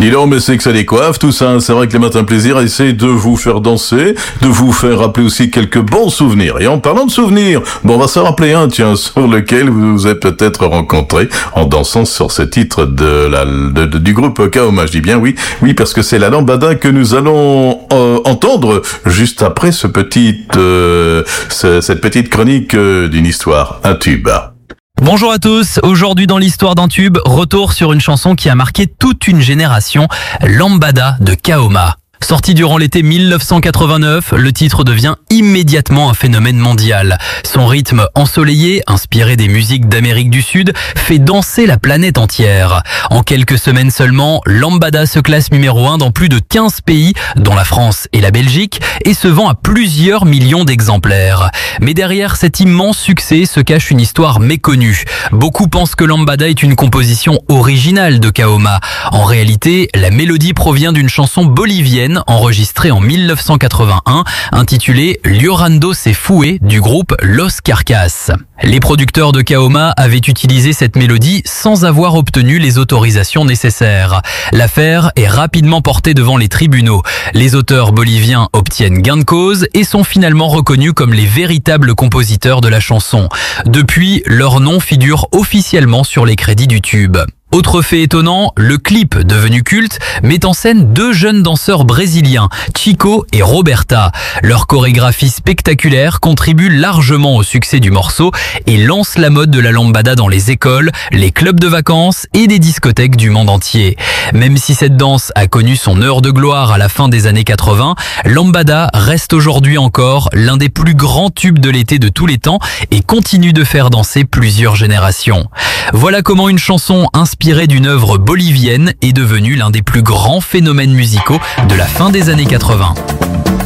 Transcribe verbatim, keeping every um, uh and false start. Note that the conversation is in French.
Dis donc, mais c'est que ça décoiffe, tout ça. C'est vrai que les matins plaisir essaient de vous faire danser, de vous faire rappeler aussi quelques bons souvenirs. Et en parlant de souvenirs, bon, on va se rappeler un, tiens, sur lequel vous vous êtes peut-être rencontré en dansant sur ce titre de la, de, de, du groupe Kaoma. Je dis bien oui, oui, parce que c'est la lambada que nous allons euh, entendre juste après ce petit, euh, ce, cette petite chronique euh, d'une histoire, un tube. Bonjour à tous, aujourd'hui dans l'histoire d'un tube, retour sur une chanson qui a marqué toute une génération, Lambada de Kaoma. Sorti durant l'été mille neuf cent quatre-vingt-neuf, le titre devient immédiatement un phénomène mondial. Son rythme ensoleillé, inspiré des musiques d'Amérique du Sud, fait danser la planète entière. En quelques semaines seulement, Lambada se classe numéro un dans plus de quinze pays, dont la France et la Belgique, et se vend à plusieurs millions d'exemplaires. Mais derrière cet immense succès se cache une histoire méconnue. Beaucoup pensent que Lambada est une composition originale de Kaoma. En réalité, la mélodie provient d'une chanson bolivienne enregistré en mille neuf cent quatre-vingt-un, intitulé Llorando se fue du groupe Los Carcas. Les producteurs de Kaoma avaient utilisé cette mélodie sans avoir obtenu les autorisations nécessaires. L'affaire est rapidement portée devant les tribunaux. Les auteurs boliviens obtiennent gain de cause et sont finalement reconnus comme les véritables compositeurs de la chanson. Depuis, leur nom figure officiellement sur les crédits du tube. Autre fait étonnant, le clip, devenu culte, met en scène deux jeunes danseurs brésiliens, Chico et Roberta. Leur chorégraphie spectaculaire contribue largement au succès du morceau et lance la mode de la lambada dans les écoles, les clubs de vacances et des discothèques du monde entier. Même si cette danse a connu son heure de gloire à la fin des années quatre-vingts, lambada reste aujourd'hui encore l'un des plus grands tubes de l'été de tous les temps et continue de faire danser plusieurs générations. Voilà comment une chanson inspirée d'une œuvre bolivienne est devenue l'un des plus grands phénomènes musicaux de la fin des années quatre-vingts.